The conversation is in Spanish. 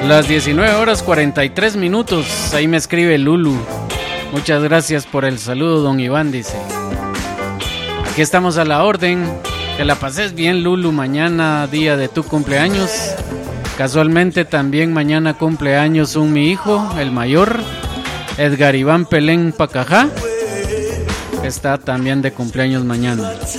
Las 19 horas 43 minutos. Ahí me escribe Lulu. Muchas gracias por el saludo, don Iván, dice. Aquí estamos a la orden. Que la pases bien, Lulu. Mañana, día de tu cumpleaños. Casualmente también mañana cumpleaños mi hijo, el mayor, Edgar Iván Pelén Pacajá. Está también de cumpleaños mañana.